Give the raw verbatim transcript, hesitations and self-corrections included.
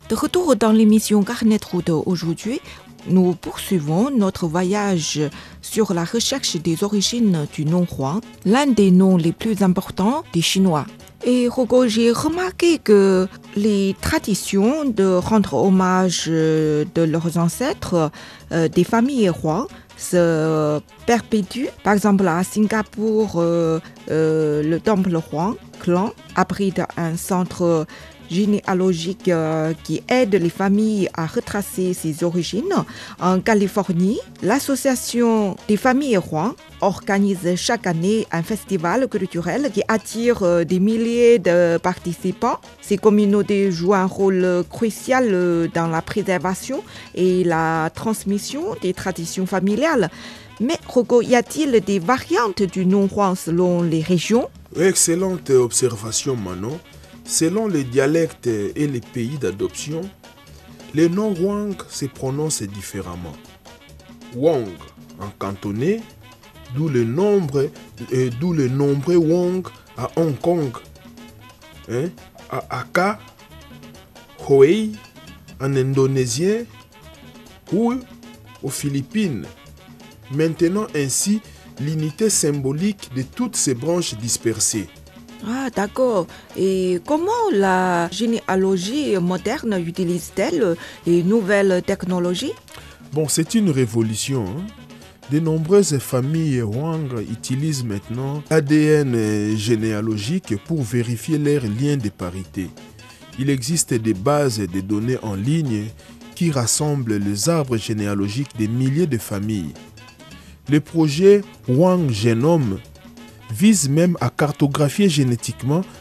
De retour dans l'émission Carnet de route aujourd'hui, nous poursuivons notre voyage sur la recherche des origines du nom Huang, l'un des noms les plus importants des Chinois. Et Hugo, j'ai remarqué que les traditions de rendre hommage de leurs ancêtres, euh, des familles Huang, se perpétuent. Par exemple, à Singapour, euh, euh, le temple Huang clan abrite un centre généalogique euh, qui aide les familles à retracer ses origines. En Californie, l'association des familles Huang organise chaque année un festival culturel qui attire euh, des milliers de participants. Ces communautés jouent un rôle crucial euh, dans la préservation et la transmission des traditions familiales. Mais Hugo, y a-t-il des variantes du nom Huang selon les régions? Excellente observation, Manon. Selon les dialectes et les pays d'adoption, le nom Huang se prononce différemment. Wang en cantonais, d'où le nombre, euh, d'où le nombreux Wang à Hong Kong, hein, à Aka, Hue en indonésien ou aux Philippines. Maintenant ainsi l'unité symbolique de toutes ces branches dispersées. Ah, d'accord. Et comment la généalogie moderne utilise-t-elle les nouvelles technologies? Bon, c'est une révolution. Hein? De nombreuses familles Huang utilisent maintenant l'A D N généalogique pour vérifier leurs liens de parité. Il existe des bases de données en ligne qui rassemblent les arbres généalogiques des milliers de familles. Le projet Huang Genome vise même à cartographier génétiquement